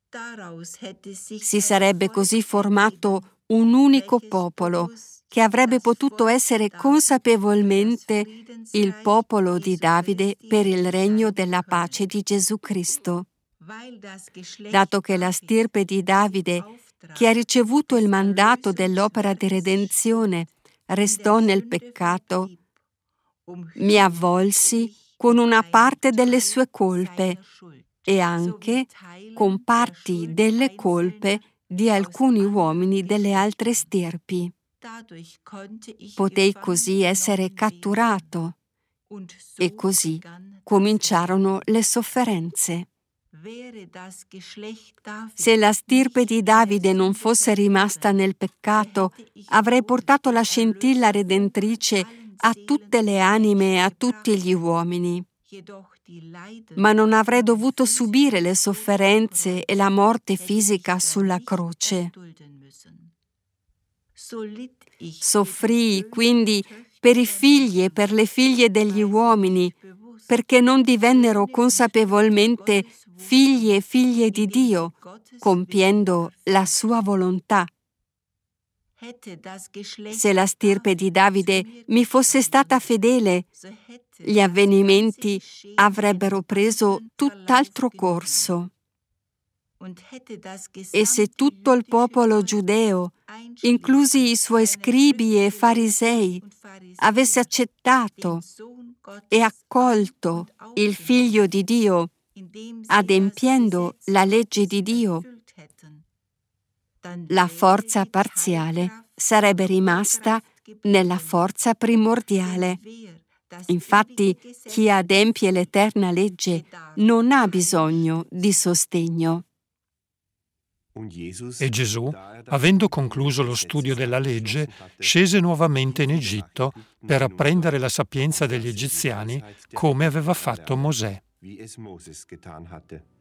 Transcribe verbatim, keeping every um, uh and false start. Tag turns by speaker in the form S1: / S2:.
S1: Si sarebbe così formato un unico popolo che avrebbe potuto essere consapevolmente il popolo di Davide per il regno della pace di Gesù Cristo. Dato che la stirpe di Davide, che ha ricevuto il mandato dell'opera di redenzione, restò nel peccato, mi avvolsi con una parte delle sue colpe e anche con parti delle colpe di alcuni uomini delle altre stirpi. Potei così essere catturato e così cominciarono le sofferenze. Se la stirpe di Davide non fosse rimasta nel peccato, avrei portato la scintilla redentrice a tutte le anime e a tutti gli uomini. Ma non avrei dovuto subire le sofferenze e la morte fisica sulla croce. Soffrii quindi per i figli e per le figlie degli uomini, perché non divennero consapevolmente figli e figlie di Dio, compiendo la sua volontà. Se la stirpe di Davide mi fosse stata fedele, gli avvenimenti avrebbero preso tutt'altro corso. E se tutto il popolo giudeo, inclusi i suoi scribi e farisei, avesse accettato e accolto il Figlio di Dio, adempiendo la legge di Dio, la forza parziale sarebbe rimasta nella forza primordiale. Infatti, chi adempie l'eterna legge non ha bisogno di sostegno.
S2: E Gesù, avendo concluso lo studio della legge, scese nuovamente in Egitto per apprendere la sapienza degli egiziani come aveva fatto Mosè.